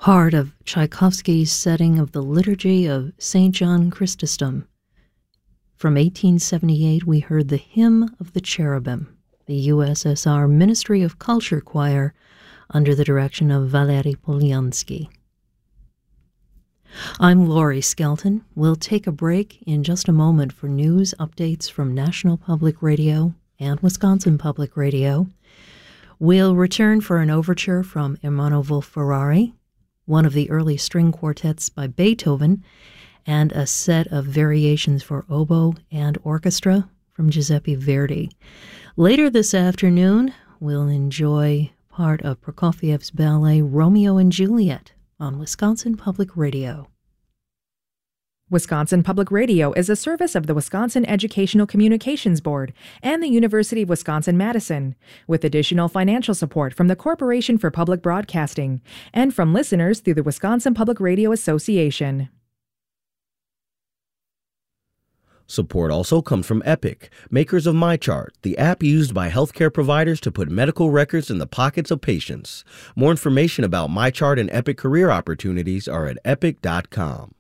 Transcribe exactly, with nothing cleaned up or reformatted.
part of Tchaikovsky's setting of the Liturgy of Saint John Chrysostom. From eighteen seventy-eight, we heard the Hymn of the Cherubim, the U S S R Ministry of Culture Choir under the direction of Valery Polyansky. I'm Laurie Skelton. We'll take a break in just a moment for news updates from National Public Radio and Wisconsin Public Radio. We'll return for an overture from Ermanno Wolf-Ferrari, one of the early string quartets by Beethoven, and a set of variations for oboe and orchestra from Giuseppe Verdi. Later this afternoon, we'll enjoy part of Prokofiev's ballet Romeo and Juliet on Wisconsin Public Radio. Wisconsin Public Radio is a service of the Wisconsin Educational Communications Board and the University of Wisconsin-Madison, with additional financial support from the Corporation for Public Broadcasting and from listeners through the Wisconsin Public Radio Association. Support also comes from Epic, makers of MyChart, the app used by healthcare providers to put medical records in the pockets of patients. More information about MyChart and Epic career opportunities are at epic dot com.